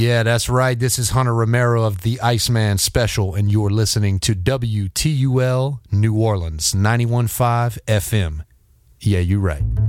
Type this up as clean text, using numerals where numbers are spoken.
Yeah, that's right. This is Hunter Romero of the Iceman Special, and you're listening to WTUL New Orleans, 91.5 FM. Yeah, you're right.